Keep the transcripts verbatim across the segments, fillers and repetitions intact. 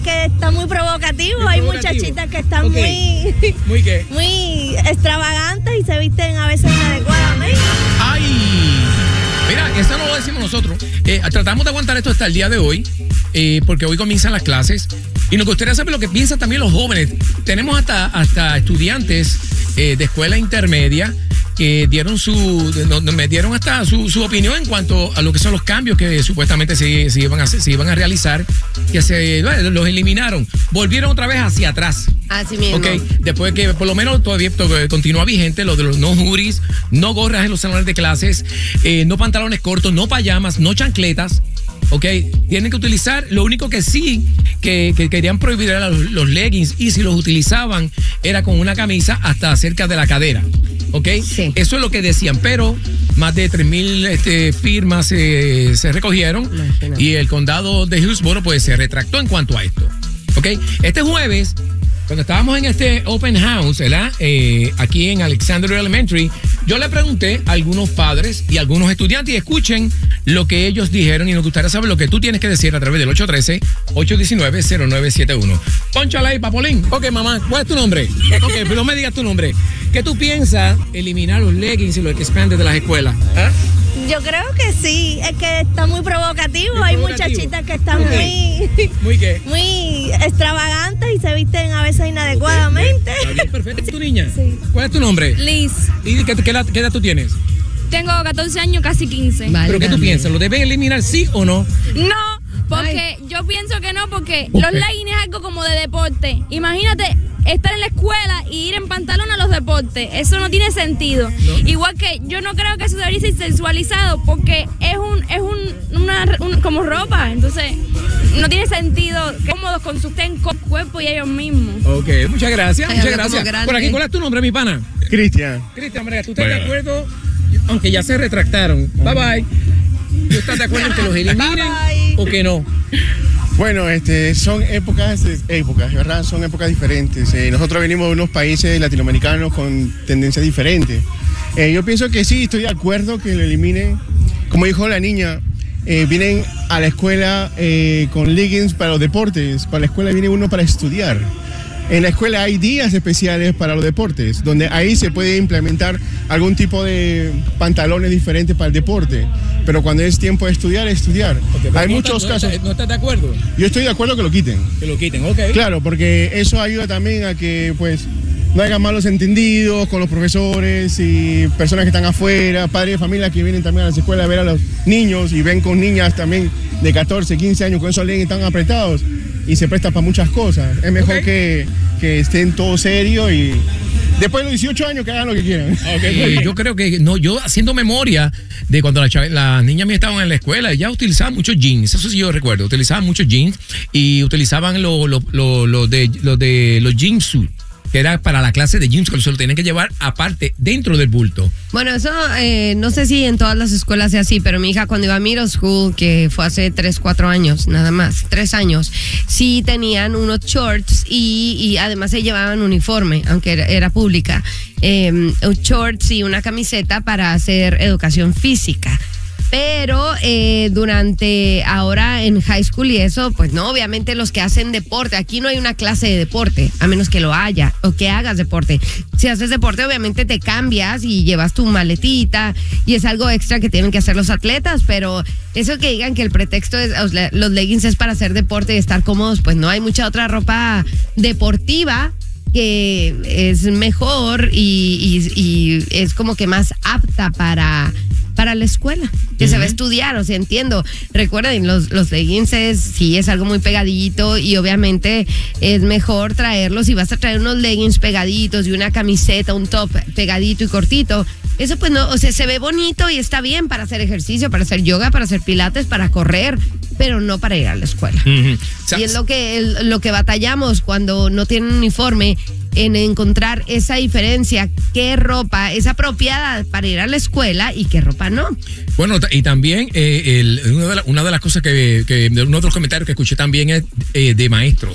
que está muy provocativo. Muy Hay provocativo. muchachitas que están okay. muy... ¿Muy qué? Muy extravagantes y se visten a veces inadecuadamente. ¡Ay! Mira, eso no lo decimos nosotros. Eh, tratamos de aguantar esto hasta el día de hoy, eh, porque hoy comienzan las clases. Y nos gustaría saber lo que piensan también los jóvenes. Tenemos hasta, hasta estudiantes eh, de escuela intermedia que dieron su, nos, nos dieron hasta su, su opinión en cuanto a lo que son los cambios que supuestamente se, se, iban, a, se iban a realizar, que se bueno, los eliminaron, volvieron otra vez hacia atrás. Así mismo. Okay. Después que por lo menos todavía continúa vigente lo de los no hoodies, no gorras en los salones de clases, eh, no pantalones cortos, no payamas, no chancletas. Ok, tienen que utilizar, lo único que sí que, que querían prohibir era los, los leggings, y si los utilizaban era con una camisa hasta cerca de la cadera. ¿Ok? Sí. Eso es lo que decían, pero más de tres mil este, firmas eh, se recogieron. Imagínate. Y el condado de Hillsborough pues se retractó en cuanto a esto. ¿Ok? Este jueves, cuando estábamos en este open house, ¿verdad? Eh, aquí en Alexander Elementary, yo le pregunté a algunos padres y a algunos estudiantes, y escuchen lo que ellos dijeron, y nos gustaría saber lo que tú tienes que decir a través del ocho uno tres, ocho uno nueve, cero nueve siete uno. Pónchala ahí, Papolín. Ok, mamá, ¿cuál es tu nombre? Ok, pero no me digas tu nombre. ¿Qué tú piensas eliminar los leggings y los expandes de las escuelas? ¿Ah? Yo creo que sí, es que está muy provocativo. Muy Hay provocativo. muchachitas que están Okay. muy... ¿Muy qué? Muy extravagantes y se visten a veces inadecuadamente. Okay. Está bien, perfecto. ¿Es tu niña? Sí. ¿Cuál es tu nombre? Liz. ¿Y qué, qué, edad, qué edad tú tienes? Tengo catorce años, casi quince. Vale, ¿Pero qué tú también. piensas? ¿Lo deben eliminar sí o no? No, porque Ay. yo pienso que no, porque Okay. los leggings es algo como de deporte. Imagínate estar en la escuela y ir en pantalón a los deportes. Eso no tiene sentido. No. Igual que yo no creo que eso debería ser sensualizado, porque es un es un, una, un como ropa. Entonces, no tiene sentido. Cómodos con su ten cuerpo y ellos mismos. Ok, muchas gracias, Ay, muchas habla como gracias. grande. Por aquí, ¿cuál es tu nombre, mi pana? Cristian. Cristian, hombre, ¿tú estás de acuerdo? Aunque ya se retractaron. Bye bye. ¿Tú estás de acuerdo en que los eliminen Bye, bye. o que no? Bueno, este, son épocas, épocas, ¿verdad? Son épocas diferentes. Eh, nosotros venimos de unos países latinoamericanos con tendencias diferentes. Eh, yo pienso que sí, estoy de acuerdo que lo eliminen. Como dijo la niña, eh, vienen a la escuela eh, con leggings para los deportes. Para la escuela viene uno para estudiar. En la escuela hay días especiales para los deportes, donde ahí se puede implementar algún tipo de pantalones diferentes para el deporte. Pero cuando es tiempo de estudiar, estudiar. Okay, hay no muchos estás, casos. No, ¿No estás de acuerdo? Yo estoy de acuerdo que lo quiten. Que lo quiten, ok. Claro, porque eso ayuda también a que pues no haya malos entendidos con los profesores y personas que están afuera, padres de familia que vienen también a las escuelas a ver a los niños y ven con niñas también de catorce, quince años con esos leggings tan apretados y se presta para muchas cosas. Es mejor Okay. que, que estén todos serios y después de los dieciocho años que hagan lo que quieran. Okay, yo creo que, no, yo haciendo memoria de cuando las la niñas mías estaban en la escuela, ya utilizaban muchos jeans, eso sí yo recuerdo, utilizaban muchos jeans y utilizaban los lo, lo, lo de, lo de los jeans suit, que era para la clase de jeans, que se lo tenían que llevar aparte, dentro del bulto. Bueno, eso eh, no sé si en todas las escuelas sea así, pero mi hija cuando iba a middle school, que fue hace tres, cuatro años, nada más, tres años, sí tenían unos shorts y, y además se llevaban uniforme, aunque era, era pública, eh, shorts y una camiseta para hacer educación física. Pero eh, durante ahora en high school y eso, pues no, obviamente los que hacen deporte, aquí no hay una clase de deporte, a menos que lo haya o que hagas deporte. Si haces deporte, obviamente te cambias y llevas tu maletita y es algo extra que tienen que hacer los atletas, pero eso que digan que el pretexto es, o sea, los leggings es para hacer deporte y estar cómodos, pues no, hay mucha otra ropa deportiva que es mejor y, y, y es como que más apta para... para la escuela, que uh-huh. se va a estudiar, o sea, entiendo. Recuerden, los, los leggings es, sí es algo muy pegadito y obviamente es mejor traerlos. Si vas a traer unos leggings pegaditos y una camiseta, un top pegadito y cortito, eso pues no, o sea, se ve bonito y está bien para hacer ejercicio, para hacer yoga, para hacer pilates, para correr, pero no para ir a la escuela. Uh-huh. Y es lo que, el, lo que batallamos cuando no tienen uniforme, en encontrar esa diferencia, qué ropa es apropiada para ir a la escuela y qué ropa no. Bueno, y también eh, el, una, de la, una de las cosas que, que, uno de los comentarios que escuché también es eh, de maestros,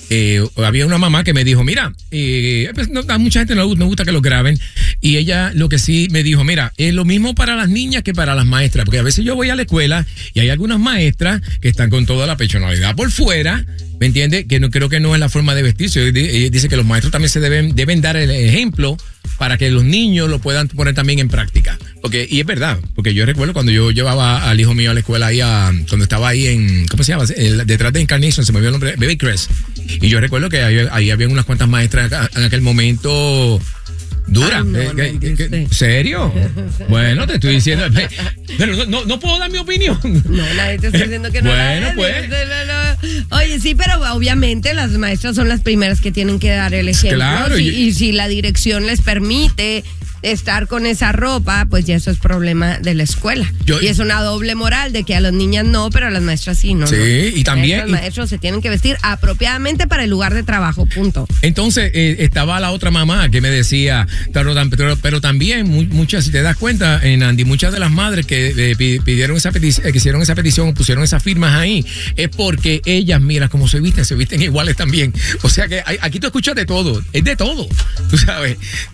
eh, había una mamá que me dijo, mira, eh, pues, no, a mucha gente no me gusta que lo graben, y ella lo que sí me dijo, mira, es lo mismo para las niñas que para las maestras, porque a veces yo voy a la escuela y hay algunas maestras que están con toda la personalidad por fuera, ¿me entiendes? Que no creo que no es la forma de vestirse. Ella dice que los maestros también se deben, deben dar el ejemplo para que los niños lo puedan poner también en práctica. Porque, y es verdad, porque yo recuerdo cuando yo llevaba al hijo mío a la escuela ahí, a, cuando estaba ahí en, ¿cómo se llama? El, detrás de Incarnation, se me olvidó el nombre, Baby Crest. Y yo recuerdo que ahí, ahí había unas cuantas maestras en aquel momento duras. Ay, no, eh, no, que, que, no, ¿Serio? Bueno, te estoy diciendo, pero no, no, no puedo dar mi opinión. No, nadie te está diciendo que no. Bueno, la pues. No, no, no. Oye, sí, pero obviamente las maestras son las primeras que tienen que dar el ejemplo. Claro, y, y, y si la dirección les permite estar con esa ropa, pues ya eso es problema de la escuela. Yo, y es una doble moral de que a las niñas no, pero a las maestras sí, ¿no? Sí, no. y también... Los maestros se tienen que vestir apropiadamente para el lugar de trabajo, punto. Entonces, eh, estaba la otra mamá que me decía, pero, pero, pero también muchas, si te das cuenta, en Andy, muchas de las madres que eh, pidieron esa petición, que hicieron esa petición, pusieron esas firmas ahí, es porque ellas, mira cómo se visten, se visten iguales también. O sea que hay, aquí tú escuchas de todo, es de todo, tú sabes.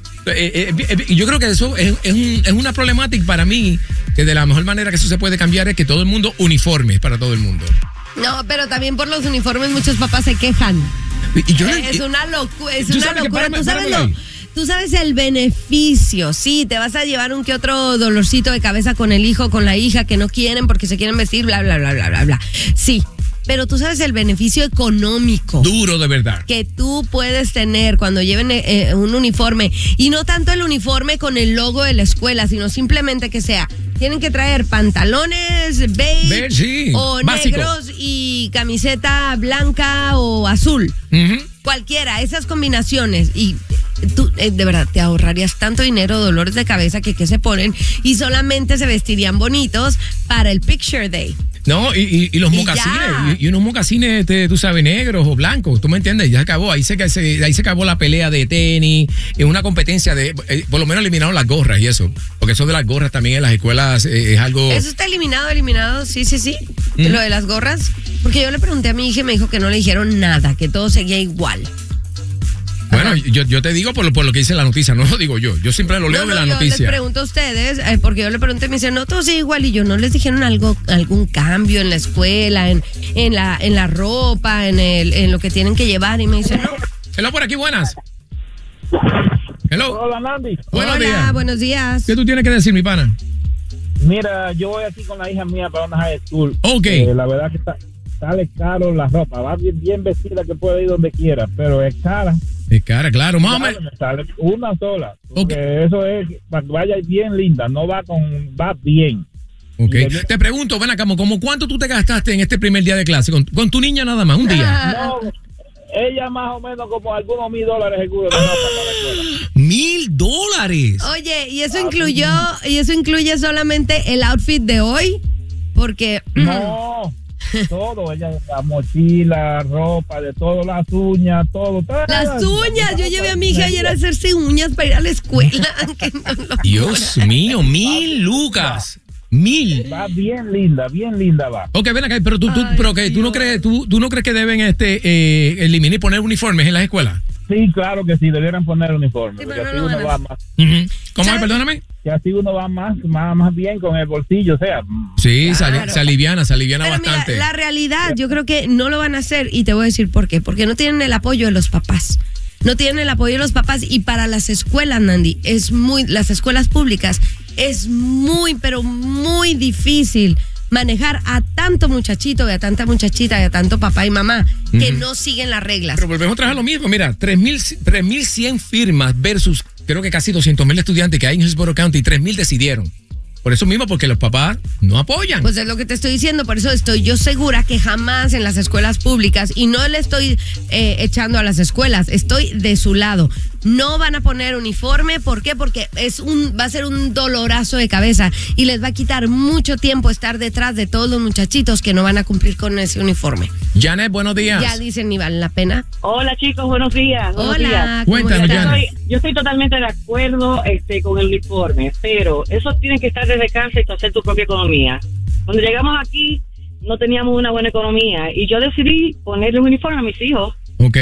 Eh, eh, eh, yo creo que eso es, es, un, es una problemática para mí, que de la mejor manera que eso se puede cambiar es que todo el mundo uniforme para todo el mundo. No, pero también por los uniformes muchos papás se quejan. Y yo eh, es una, locu es una locura. Párame, ¿Tú, sabes párame lo, tú sabes el beneficio. Sí, te vas a llevar un que otro dolorcito de cabeza con el hijo, con la hija que no quieren porque se quieren vestir, bla, bla, bla, bla, bla, bla. Sí. Pero tú sabes el beneficio económico. Duro de verdad. Que tú puedes tener cuando lleven eh, un uniforme. Y no tanto el uniforme con el logo de la escuela, sino simplemente que sea. Tienen que traer pantalones beige Be sí, o básico. negros y camiseta blanca o azul. Uh-huh. Cualquiera, esas combinaciones. Y tú, eh, de verdad, te ahorrarías tanto dinero, dolores de cabeza que, que se ponen. Y solamente se vestirían bonitos para el Picture Day. No, y, y, y los y mocasines, y, y unos mocasines, te, tú sabes, negros o blancos, ¿tú me entiendes? Ya acabó, ahí se, se, ahí se acabó la pelea de tenis, en una competencia de, eh, por lo menos eliminaron las gorras y eso, porque eso de las gorras también en las escuelas eh, es algo... Eso está eliminado, eliminado, sí, sí, sí, ¿Mm? Lo de las gorras, porque yo le pregunté a mi hija y me dijo que no le dijeron nada, que todo seguía igual. Bueno, yo, yo te digo por lo, por lo que dice la noticia, no lo digo yo. Yo siempre lo leo no, no, de la yo noticia. Les pregunto a ustedes, eh, porque yo le pregunté y me dicen, no, todo sigue igual. Y yo, ¿no les dijeron algo, algún cambio en la escuela, en, en, la, en la ropa, en, el, en lo que tienen que llevar? Y me dicen, no. Hello, por aquí, buenas. Hello. Hola, Nandi. Buenos Hola, días. buenos días. ¿Qué tú tienes que decir, mi pana? Mira, yo voy aquí con la hija mía para una high school. Ok. Eh, la verdad que está, sale caro la ropa. Va bien, bien vestida que puede ir donde quiera, pero es cara. Es cara, claro, más o menos. Sale una sola. Porque Okay. eso es para que vaya bien linda, no va con, va bien. Ok. Te pregunto, ven acá, ¿cómo cuánto tú te gastaste en este primer día de clase? Con, con tu niña nada más, un día. No, ella más o menos como algunos mil dólares seguro de ropa para la escuela. ¡Mil dólares! Oye, ¿y eso incluyó, y eso incluye solamente el outfit de hoy? Porque... No, todo, ella, la mochila, ropa, de todo, las uñas, todo. todo Las uñas, yo llevé a mi hija ayer a hacerse uñas para ir a la escuela. Que no lo Dios mío, mil lucas. Mil. Va bien linda, bien linda va. Ok, ven acá, pero tú, tú, Ay, pero que, ¿tú, no Dios. crees, tú, ¿tú no crees que deben este, eh, eliminar y poner uniformes en las escuelas? Sí, claro que sí, debieran poner uniforme. Sí, porque pero así no lo uno van a va hacer. más, Uh-huh. ¿Cómo es? ¿Sabes? Perdóname. que así uno va más, más, más bien con el bolsillo, o sea. Sí, se, Claro. ali- se aliviana, se aliviana Pero bastante. mira, la realidad, yo creo que no lo van a hacer y te voy a decir por qué. Porque no tienen el apoyo de los papás. No tienen el apoyo de los papás y para las escuelas, Nandi, es muy, las escuelas públicas, es muy, pero muy difícil manejar a tanto muchachito y a tanta muchachita y a tanto papá y mamá que Ujú. no siguen las reglas. Pero volvemos a traer lo mismo. Mira, tres mil cien firmas versus creo que casi doscientos mil estudiantes que hay en Hillsborough County y tres mil decidieron. Por eso mismo, porque los papás no apoyan. Pues es lo que te estoy diciendo, por eso estoy yo segura que jamás en las escuelas públicas, y no le estoy eh, echando a las escuelas, estoy de su lado. No van a poner uniforme, ¿por qué? Porque es un, va a ser un dolorazo de cabeza y les va a quitar mucho tiempo estar detrás de todos los muchachitos que no van a cumplir con ese uniforme. Janet, buenos días. Ya dicen, ni vale la pena. Hola chicos, buenos días. Buenos días. Hola, ¿cómo Cuéntanos, estás? Yana. Yo estoy, yo estoy totalmente de acuerdo este, con el uniforme, pero eso tiene que estar desde casa y tú hacer tu propia economía. Cuando llegamos aquí no teníamos una buena economía y yo decidí ponerle un uniforme a mis hijos Ok.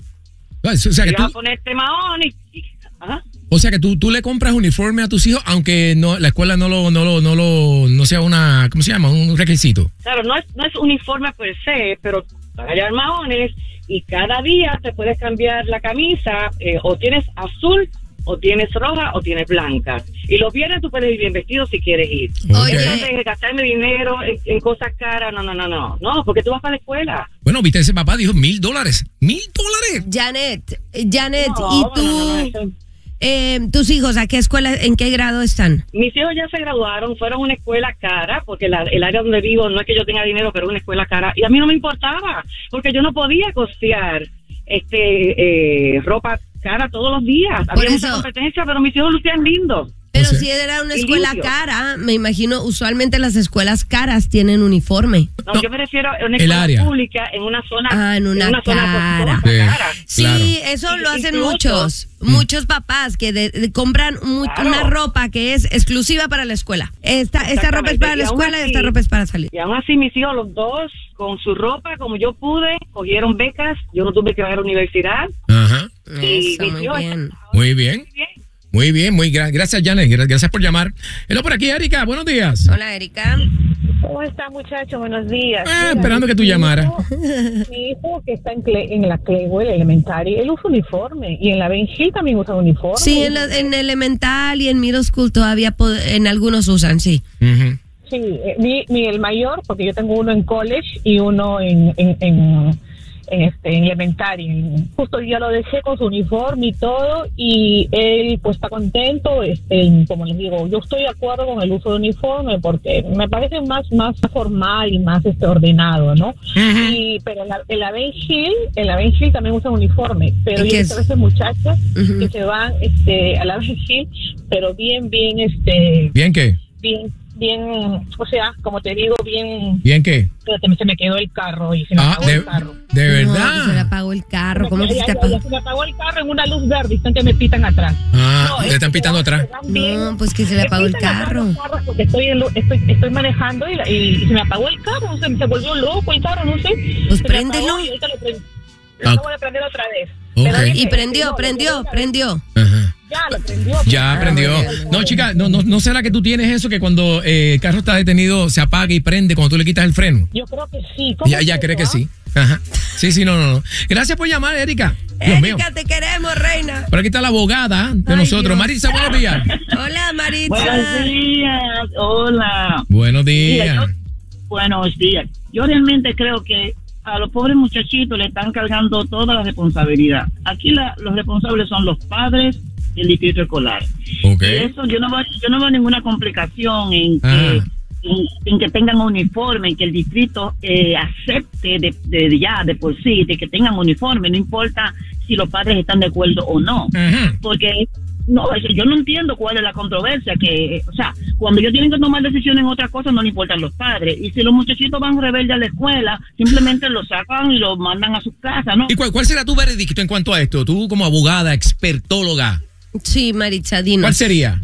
O sea que Y vas a tú, ponerte mahón y... y- ajá. o sea que tú, tú le compras uniforme a tus hijos, aunque no la escuela no lo, no lo, no lo, no sea una, ¿cómo se llama? Un requisito. Claro, no es, no es uniforme per se, pero van a llevar mahones y cada día te puedes cambiar la camisa, eh, o tienes azul, o tienes roja, o tienes blanca. Y los viernes tú puedes ir bien vestido si quieres ir. Oye. Entonces, gastarme dinero en, en cosas caras, no, no, no, no. No, porque tú vas para la escuela. Bueno, viste, ese papá dijo mil dólares. Mil dólares. Janet, Janet, No, ¿y tú, no, no, no, eso- eh, tus hijos, a qué escuela, en qué grado están? Mis hijos ya se graduaron, fueron a una escuela cara, porque la- el área donde vivo no es que yo tenga dinero, pero es una escuela cara. Y a mí no me importaba, porque yo no podía costear este eh, ropa cara todos los días. Por Había mucha eso- competencia, pero mis hijos lucían lindos. Pero O sea- si era una Y escuela limpio. cara, me imagino, usualmente las escuelas caras tienen uniforme. No, No, yo me refiero a una el escuela área. pública en una zona, Ah, en una zona cara. costosa, Sí. cara. Sí, Claro. eso lo Y- hacen incluso- muchos, muchos papás que de- de- compran mu- Claro. una ropa que es exclusiva para la escuela. Esta, esta ropa es para la Exactamente. Y aún escuela y así- esta ropa es para salir. Y aún así mis hijos, los dos, con su ropa, como yo pude, cogieron becas. Yo no tuve que ir a la universidad. Ajá. Y Eso, mis muy hijos bien. están Muy bien. muy bien. Muy bien, muy gra- gracias, Janet. Gra- Gracias por llamar. Hello por aquí, Erika. Buenos días. Hola, Erika. ¿Cómo está, muchacho? Buenos días. Ah, Mira, esperando que tú mi llamaras. hijo- Mi hijo que está en, Cle- en la Claywell Elementary, él usa uniforme. Y en la Ben Hill también usa uniforme. Sí, en, la- en elemental y en middle school todavía po- en algunos usan, sí. Ujú. Sí, eh, mi, mi- el mayor, porque yo tengo uno en college y uno en, en, en, en este en elementary. Justo ya lo dejé con su uniforme y todo, y él pues está contento. Este, como les digo, yo estoy de acuerdo con el uso de uniforme porque me parece más más formal y más este ordenado, ¿no? Y pero en la, en la Ben Hill, en la Ben Hill también usan uniforme, pero ¿Y yo qué he es? visto a veces muchachas Ujú. que se van este a la Ben Hill, pero bien bien este ¿Bien qué? bien, bien, o sea, como te digo, bien, ¿Bien qué? espérate, se me quedó el carro y se me Ah, apagó de, el carro. de No, que se le verdad. apagó el carro. ¿Cómo Ya, que se ya, te ya, apagó? ya se me apagó el carro en una luz verde, están que me pitan atrás. Ah, No, le es están que pitando se van- atrás. se van bien. No, pues que se le Me apagó el pitan atrás carro. los carros porque estoy, en lu- estoy, estoy manejando y, la- y se me apagó el carro, no sé, se volvió loco el carro, no sé. Pues Se me préndelo. apagó y ahorita lo prend- lo Ah. acabo de prender otra vez. Ok. Pero dije, Y prendió, no, prendió, lo- prendió. Ajá. Ya, lo prendió. Ya Ah, aprendió. muy bien. No, chica, no, no, ¿no será que tú tienes eso que cuando eh, el carro está detenido se apaga y prende cuando tú le quitas el freno? Yo creo que sí. ¿Cómo Ya, es ya eso, cree que ah? sí. Ajá. Sí, sí, no, no, no. Gracias por llamar, Erika. Dios mío. Erika, te queremos, reina. Por aquí está la abogada de Ay, nosotros. Dios. Maritza, buenos días. Hola, Maritza. Buenos días, hola. Buenos Mira, días. yo- buenos días. Yo realmente creo que a los pobres muchachitos le están cargando toda la responsabilidad. Aquí la- los responsables son los padres y el distrito escolar. Ok. Y eso yo no veo, yo no veo ninguna complicación en que Ajá. en, en que tengan uniforme, en que el distrito eh, acepte de, de ya de por sí de que tengan uniforme, no importa si los padres están de acuerdo o no, Ajá. porque no, eso- yo no entiendo cuál es la controversia, que, o sea, cuando ellos tienen que tomar decisiones en otras cosas no le importan los padres, y si los muchachitos van rebeldes a la escuela, simplemente los sacan y los mandan a su casa, ¿no? ¿Y cuál, cuál será tu veredicto en cuanto a esto? Tú como abogada, expertóloga, Sí, Maritza, dinos. ¿cuál sería?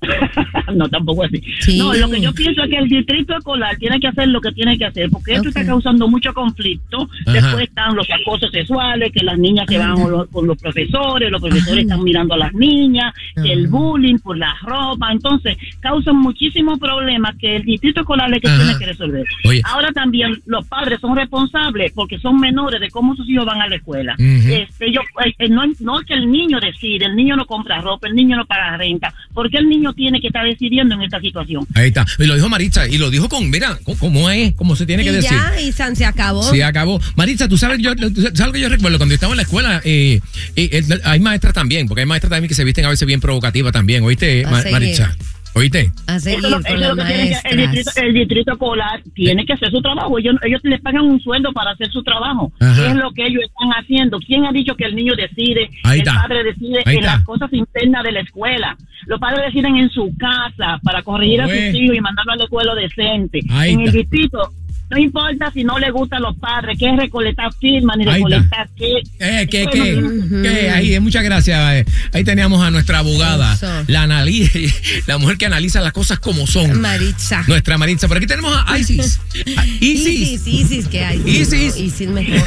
No, tampoco así. Sí. No, lo que yo pienso es que el distrito escolar tiene que hacer lo que tiene que hacer, porque esto Ok. está causando mucho conflicto. Ajá. Después están los acosos sexuales, que las niñas se van con los, con los profesores, los profesores Ay. están mirando a las niñas, que el Ah. bullying por la ropa. Entonces, causan muchísimos problemas que el distrito escolar es que Ajá. tiene que resolver. Oye. Ahora también los padres son responsables porque son menores de cómo sus hijos van a la escuela. Ujú. Este, ellos, eh, eh, no, no es que el niño decide, el niño no compra ropa, el niño no paga renta, porque el niño tiene que estar decidiendo en esta situación. Ahí está. Y lo dijo Maritza, y lo dijo con, mira, co- cómo es, cómo se tiene Y que decir. ya, y San se acabó. Se acabó. Maritza, tú sabes, yo, tú sabes lo que yo recuerdo cuando yo estaba en la escuela, eh, eh, eh, hay maestras también, porque hay maestras también que se visten a veces bien provocativas también, ¿oíste, A Ma- seguir. Maritza? ¿Oíste? A seguir Eso es lo- eso con es las lo que tiene que- el, distrito, maestras. el distrito escolar tiene que hacer su trabajo. Ellos, ellos les pagan un sueldo para hacer su trabajo. Ajá. Es lo que ellos están haciendo. ¿Quién ha dicho que el niño decide? Ahí el está. padre decide Ahí en está. las cosas internas de la escuela. Los padres deciden en su casa para corregir a Oye. sus hijos y mandarlo a la escuela decente. Ahí en el está. distrito, no importa si no le gustan los padres, que es recolectar firmas, ni Ahí está. recolectar qué. Eh, ¿qué, Eso qué, es lo mismo. qué? Ahí, eh, muchas gracias. eh. Ahí teníamos a nuestra abogada, Eso. la, anali- la mujer que analiza las cosas como son. Maritza. Nuestra Maritza. Por aquí tenemos a Isis. A Isis. Isis, Isis, que hay. Isis. Isis mejor.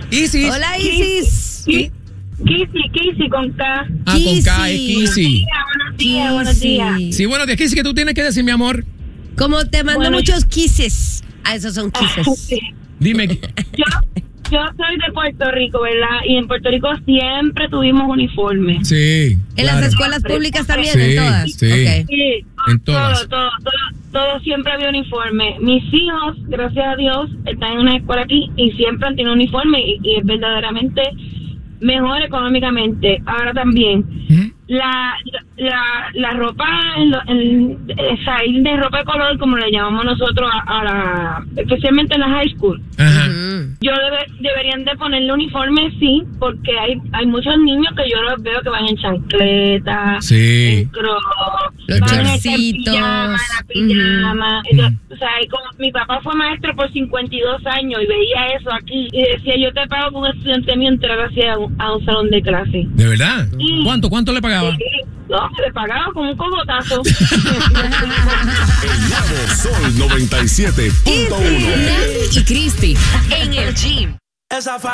Isis. Hola, Isis. Kissy, Kissy con K. Ah, con K, es Kissy. Buenos días, buenos días. Sí, buenos días, Kissy, ¿qué tú tienes que decir, mi amor? Como te mando Bueno, muchos kisses. Ah, esos son kisses. Dime. Yo, yo soy de Puerto Rico, ¿verdad? Y en Puerto Rico siempre tuvimos uniforme. Sí. ¿En las escuelas públicas también? Sí, ¿En todas? sí. Okay. Sí, En todo, todas. todo, todo, todo siempre había uniforme. Mis hijos, gracias a Dios, están en una escuela aquí y siempre han tenido uniforme y, y es verdaderamente mejor económicamente. Ahora también, Ujú. la, la, la ropa, en, lo- en, el salir de ropa de color, como le llamamos nosotros a, a la, especialmente en la high school. Ajá. Mm. Yo debe, deberían de ponerle uniforme, sí, porque hay hay muchos niños que yo los veo que van en chancleta, Sí. en crocs, Los van en chorcitos. pijama, la pijama. Entonces, o sea, y como mi papá fue maestro por cincuenta y dos años y veía eso aquí y decía, yo te pago con un estudiante mío entrar hacia un, a un salón de clase. ¿De verdad? Y- ¿Cuánto? ¿Cuánto le pagaba? Y- no, le pagaba con un cogotazo. El nuevo Sol noventa y siete punto uno. Nandy y Cristi en el gym.